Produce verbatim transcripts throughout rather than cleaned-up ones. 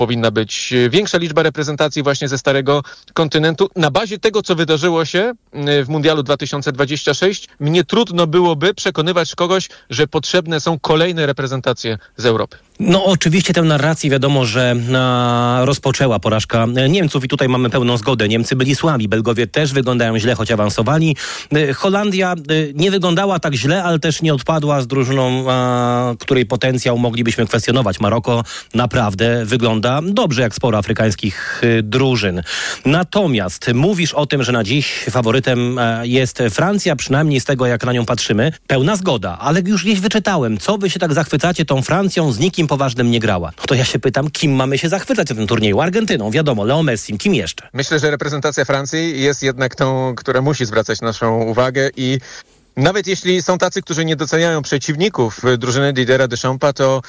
powinna być większa liczba reprezentacji właśnie ze starego kontynentu. Na bazie tego, co wydarzyło się w Mundialu dwa tysiące dwudziestym szóstym, mnie trudno byłoby przekonywać kogoś, że potrzebne są kolejne reprezentacje z Europy. No oczywiście tę narrację wiadomo, że a, rozpoczęła porażka Niemców i tutaj mamy pełną zgodę. Niemcy byli słabi, Belgowie też wyglądają źle, choć awansowali. Holandia nie wyglądała tak źle, ale też nie odpadła z drużyną, a, której potencjał moglibyśmy kwestionować. Maroko naprawdę wygląda dobrze, jak sporo afrykańskich y, drużyn. Natomiast mówisz o tym, że na dziś faworytem e, jest Francja, przynajmniej z tego, jak na nią patrzymy. Pełna zgoda, ale już gdzieś wyczytałem, co wy się tak zachwycacie tą Francją, z nikim poważnym nie grała. No to ja się pytam, kim mamy się zachwycać na tym turnieju? Argentyną, wiadomo, Leo Messim, kim jeszcze? Myślę, że reprezentacja Francji jest jednak tą, która musi zwracać naszą uwagę i nawet jeśli są tacy, którzy nie doceniają przeciwników drużyny Didiera Deschampa, to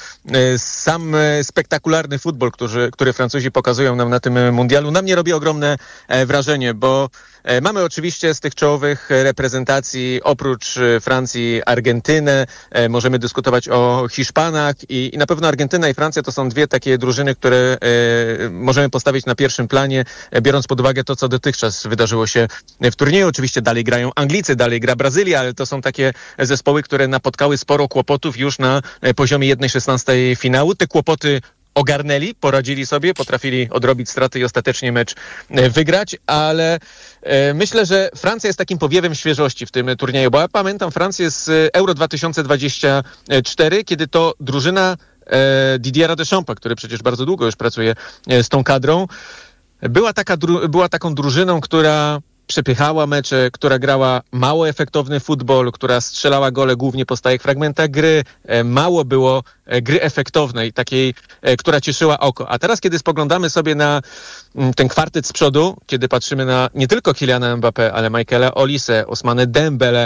sam spektakularny futbol, który, który Francuzi pokazują nam na tym mundialu, na mnie robi ogromne wrażenie, bo mamy oczywiście z tych czołowych reprezentacji oprócz Francji Argentynę, możemy dyskutować o Hiszpanach i, i na pewno Argentyna i Francja to są dwie takie drużyny, które e, możemy postawić na pierwszym planie, biorąc pod uwagę to, co dotychczas wydarzyło się w turnieju. Oczywiście dalej grają Anglicy, dalej gra Brazylia, ale to są takie zespoły, które napotkały sporo kłopotów już na poziomie jednej szesnastej finału. Te kłopoty ogarnęli, poradzili sobie, potrafili odrobić straty i ostatecznie mecz wygrać, ale e, myślę, że Francja jest takim powiewem świeżości w tym turnieju, bo ja pamiętam Francję z Euro dwa tysiące dwudziestego czwartego, kiedy to drużyna e, Didiera Deschampa, który przecież bardzo długo już pracuje e, z tą kadrą, była, taka, dru- była taką drużyną, która przepychała mecze, która grała mało efektowny futbol, która strzelała gole głównie po stałych fragmentach gry. Mało było gry efektownej, takiej, która cieszyła oko. A teraz, kiedy spoglądamy sobie na ten kwartet z przodu, kiedy patrzymy na nie tylko Kyliana Mbappé, ale Michaela Olise, Ousmane Dembele,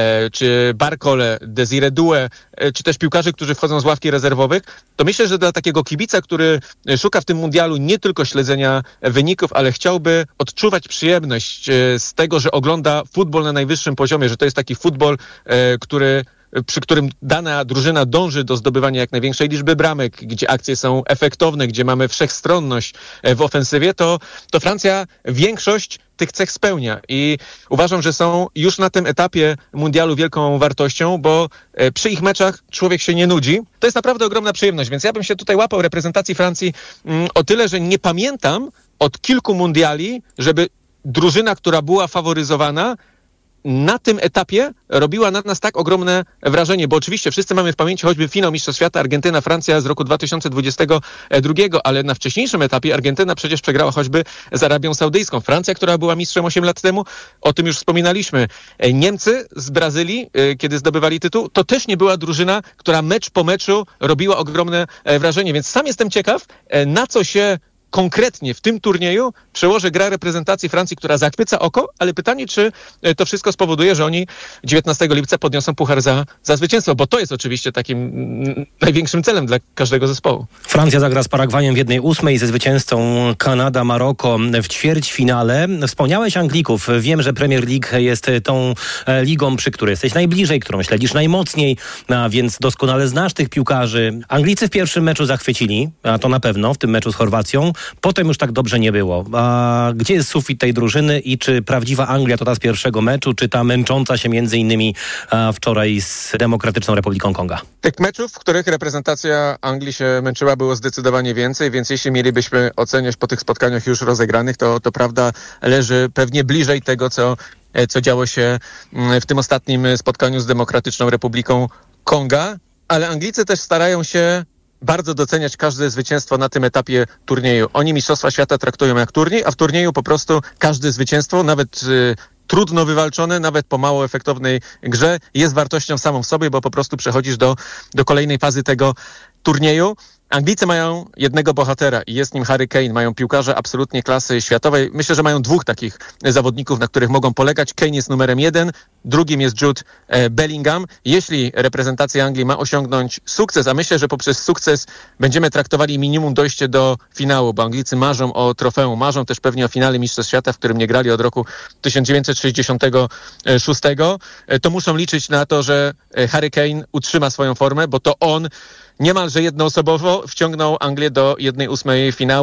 czy Barkole, Desire Doué, czy też piłkarzy, którzy wchodzą z ławki rezerwowych, to myślę, że dla takiego kibica, który szuka w tym mundialu nie tylko śledzenia wyników, ale chciałby odczuwać przyjemność z tego, że ogląda futbol na najwyższym poziomie, że to jest taki futbol, który przy którym dana drużyna dąży do zdobywania jak największej liczby bramek, gdzie akcje są efektowne, gdzie mamy wszechstronność w ofensywie, to, to Francja większość tych cech spełnia i uważam, że są już na tym etapie mundialu wielką wartością, bo przy ich meczach człowiek się nie nudzi. To jest naprawdę ogromna przyjemność, więc ja bym się tutaj łapał reprezentacji Francji mm, o tyle, że nie pamiętam od kilku mundiali, żeby drużyna, która była faworyzowana, na tym etapie robiła na nas tak ogromne wrażenie, bo oczywiście wszyscy mamy w pamięci choćby finał Mistrzostw Świata Argentyna-Francja z roku dwa tysiące dwudziestego drugiego, ale na wcześniejszym etapie Argentyna przecież przegrała choćby z Arabią Saudyjską. Francja, która była mistrzem osiem lat temu, o tym już wspominaliśmy. Niemcy z Brazylii, kiedy zdobywali tytuł, to też nie była drużyna, która mecz po meczu robiła ogromne wrażenie, więc sam jestem ciekaw, na co się konkretnie w tym turnieju przełoży gra reprezentacji Francji, która zachwyca oko, ale pytanie, czy to wszystko spowoduje, że oni dziewiętnastego lipca podniosą puchar za, za zwycięstwo, bo to jest oczywiście takim największym celem dla każdego zespołu. Francja zagra z Paragwajem w jednej ósmej, ze zwycięzcą Kanada, Maroko w ćwierćfinale. Wspomniałeś Anglików. Wiem, że Premier League jest tą ligą, przy której jesteś najbliżej, którą śledzisz najmocniej, a więc doskonale znasz tych piłkarzy. Anglicy w pierwszym meczu zachwycili, a to na pewno, w tym meczu z Chorwacją. Potem już tak dobrze nie było. A gdzie jest sufit tej drużyny i czy prawdziwa Anglia to ta z pierwszego meczu, czy ta męcząca się między innymi a, wczoraj z Demokratyczną Republiką Konga? Tych meczów, w których reprezentacja Anglii się męczyła, było zdecydowanie więcej, więc jeśli mielibyśmy oceniać po tych spotkaniach już rozegranych, to, to prawda leży pewnie bliżej tego, co, co działo się w tym ostatnim spotkaniu z Demokratyczną Republiką Konga, ale Anglicy też starają się bardzo doceniać każde zwycięstwo na tym etapie turnieju. Oni Mistrzostwa Świata traktują jak turniej, a w turnieju po prostu każde zwycięstwo, nawet y, trudno wywalczone, nawet po mało efektownej grze, jest wartością samą w sobie, bo po prostu przechodzisz do, do kolejnej fazy tego turnieju. Anglicy mają jednego bohatera i jest nim Harry Kane. Mają piłkarza absolutnie klasy światowej. Myślę, że mają dwóch takich zawodników, na których mogą polegać. Kane jest numerem jeden, drugim jest Jude Bellingham. Jeśli reprezentacja Anglii ma osiągnąć sukces, a myślę, że poprzez sukces będziemy traktowali minimum dojście do finału, bo Anglicy marzą o trofeum, marzą też pewnie o finale Mistrzostw Świata, w którym nie grali od roku tysiąc dziewięćset sześćdziesiątego szóstego, to muszą liczyć na to, że Harry Kane utrzyma swoją formę, bo to on niemalże jednoosobowo wciągnął Anglię do jednej ósmej finału.